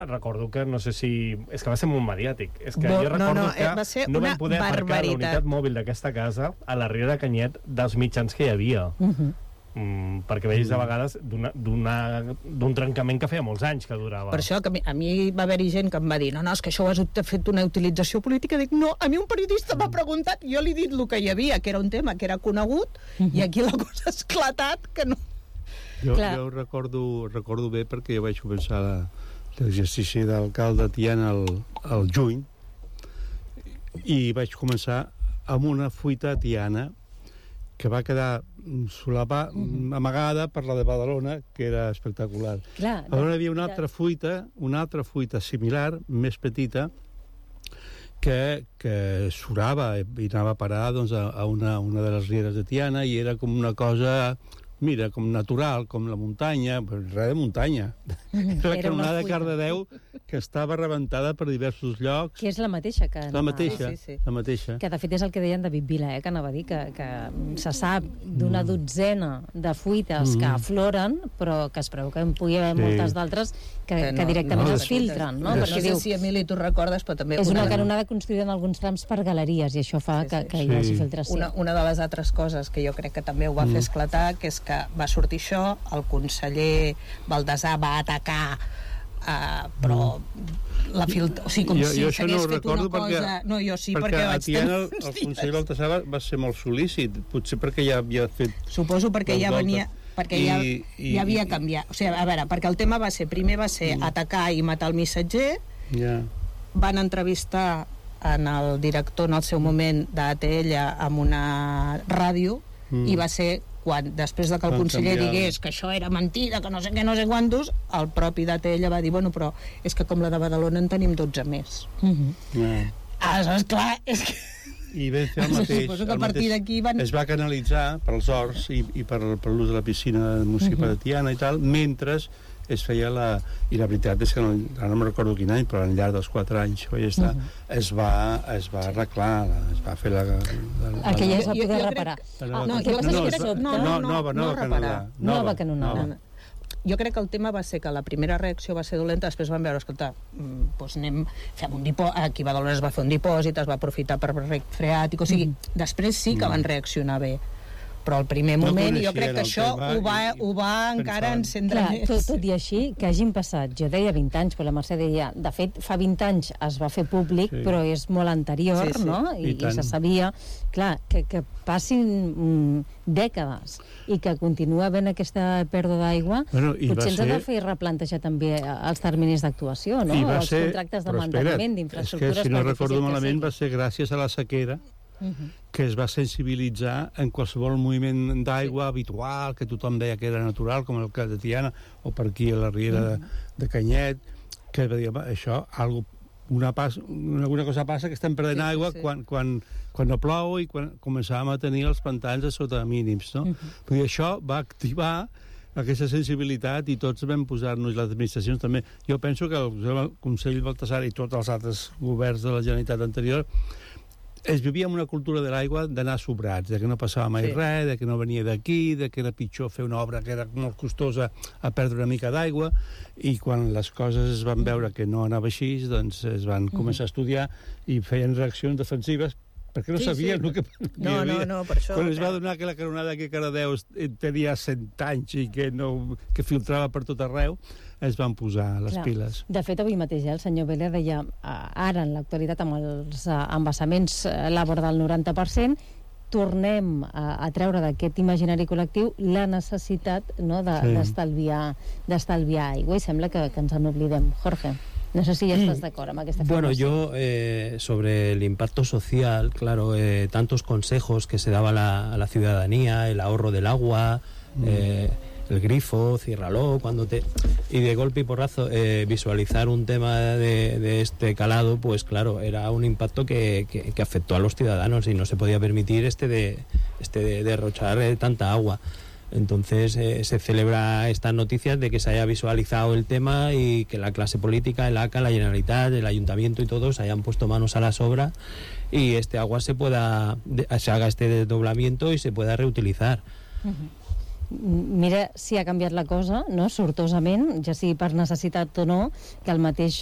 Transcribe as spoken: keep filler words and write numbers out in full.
recordo que no sé si... És que va ser molt mediàtic. És que Bo, jo recordo no, no, que va ser no una vam poder aparcar la barbaritat. unitat mòbil d'aquesta casa a la Riera de Canyet dels mitjans que hi havia. Uh-huh. Mm, perquè veies de vegades d'un trencament que feia molts anys que durava. Per això que a mi, a mi va haver-hi gent que em va dir no, no, és que això ho has fet una utilització política. Dic, no, a mi un periodista m'ha preguntat, jo li he dit el que hi havia, que era un tema que era conegut, uh-huh. i aquí la cosa ha esclatat que no... Jo, jo recordo, recordo bé perquè jo vaig començar la, l'exercici d'alcalde de Tiana al, al juny i vaig començar amb una fuita a Tiana que va quedar solapa, mm. amagada per la de Badalona, que era espectacular. Clar, Aleshores hi havia una altra fuita, una altra fuita similar, més petita, que, que surava i anava a parar doncs, a, a una, una de les rieres de Tiana i era com una cosa... Mira, com natural, com la muntanya, però res de muntanya. Mm, la canonada de Cardedeu, que estava rebentada per diversos llocs. Que és la mateixa que... La mateixa, sí, sí, sí. la mateixa. Que de fet és el que deien David Vila, eh, que anava a dir, que, que se sap d'una dotzena de fuites mm. que afloren, però que es preveu que en pugui haver sí. moltes d'altres que, que, no, que directament no, es filtren, no? No Perquè sé diu, si, Emili, tu recordes, però també... És una, una canonada de... construïda en alguns trams per galeries, i això fa sí, sí. que, que sí. hi hagi filtració. Una, una de les altres coses que jo crec que també ho va mm. fer esclatar, que és que va sortir això, el conseller Baldasar va atacar uh, però la filtra... O sigui, com jo, si jo s'hagués no fet una perquè, cosa... No, jo sí, perquè, perquè vaig tenir el, el conseller Baltasar va, va ser molt sol·lícit, potser perquè ja havia fet... Suposo perquè ja venia... perquè I, ja, i, ja havia canviat. O sigui, a veure, perquè el tema va ser... Primer va ser mm. atacar i matar el missatger, yeah. van entrevistar en el director en el seu moment d'A T L amb una ràdio, mm. i va ser quan, després de que el van conseller canviar. Digués que això era mentida, que no sé què, no sé quantos, el propi d'A T L va dir, bueno, però és que com la de Badalona en tenim dotze més. Mm-hmm. Yeah. Aleshores, clar, és que... I vam fer el mateix. Suposo que a partir d'aquí van... Es va canalitzar pels horts i, i per, per l'ús de la piscina municipal uh-huh. de Tiana i tal, mentre es feia la... I la veritat és que no, ara no me'n recordo quin any, però al llarg dels quatre anys vaig estar, uh-huh. es, va, es va arreglar, es va fer la... la, la Aquella es va poder jo, jo reparar. Crec... Ah, no, jo no, no, no, no, no, nova, nova canonada. Nova canonada. Jo crec que el tema va ser que la primera reacció va ser dolenta, després van veure, escolta, doncs anem, fem un dipòsit, aquí a Badalona es va fer un dipòsit, es va aprofitar per rec freàtic, o sigui, mm. després sí que van reaccionar bé, però al primer no moment jo crec que això ho va, ho va encara encendre més. Tot, tot i així, que hagin passat, jo deia vint anys, però la Mercè deia, de fet, fa vint anys es va fer públic, sí. però és molt anterior, sí, sí. no? I, I, I se sabia, clar, que, que passin mm, dècades i que continua havent aquesta pèrdua d'aigua, bueno, potser ens ha de fer replantejar també els terminis d'actuació, no? Els ser, contractes de manteniment d'infraestructures. És que, si no recordo malament, va ser gràcies a la sequera Uh-huh. que es va sensibilitzar en qualsevol moviment d'aigua habitual, que tothom deia que era natural, com el cas de Tiana, o per aquí a la riera uh-huh. de, de Canyet, que va dir, això, algo, una, pas, una, alguna cosa passa, que estem perdent sí, aigua sí. Quan, quan, quan no plou i quan començàvem a tenir els pantans a sota mínims, no? Uh-huh. Perquè això va activar aquesta sensibilitat i tots vam posar-nos, les administracions també. Jo penso que el Consell Baltasar i tots els altres governs de la Generalitat anterior es vivia amb una cultura de l'aigua d'anar sobrats, de que no passava mai sí. res, de que no venia d'aquí, de que era pitjor fer una obra que era molt costosa a perdre una mica d'aigua, i quan les coses es van veure que no anava així, doncs es van mm. començar a estudiar i feien reaccions defensives perquè no sí, sabien sí. el que, que no, hi havia. No, no, per això... Quan es va donar que la canonada que Cardedeu tenia cent anys i que, no, que filtrava per tot arreu, es van posar les Clar. piles. De fet, avui mateix eh, el senyor Vélez deia ara, en l'actualitat, amb els uh, embassaments a la vora del noranta per cent, tornem a, a treure d'aquest imaginari col·lectiu la necessitat no, de, sí. d'estalviar, d'estalviar aigua, i sembla que, que ens en oblidem. Jorge, no sé si ya estás de acuerdo con esta afirmación. Bueno, yo eh, sobre el impacto social, claro, eh, tantos consejos que se daba a la, a la ciudadanía, el ahorro del agua, mm. eh, el grifo, ciérralo, cuando te... Y de golpe y porrazo eh, visualizar un tema de, de este calado, pues claro, era un impacto que, que, que afectó a los ciudadanos y no se podía permitir este de, este de derrochar eh, tanta agua. Entonces eh, se celebra estas noticias de que se haya visualizado el tema y que la clase política, el A C A, la Generalitat, el Ayuntamiento y todos hayan puesto manos a las obras y este agua se pueda, se haga este desdoblamiento y se pueda reutilizar. Uh-huh. mira si ha canviat la cosa, no?, sortosament, ja sigui per necessitat o no, que el mateix